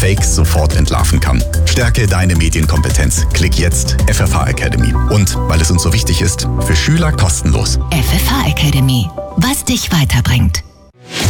Fakes sofort entlarven kann. Stärke deine Medienkompetenz. Klick jetzt FFH Academy. Und, weil es uns so wichtig ist, für Schüler kostenlos. FFH Academy. Was dich weiterbringt.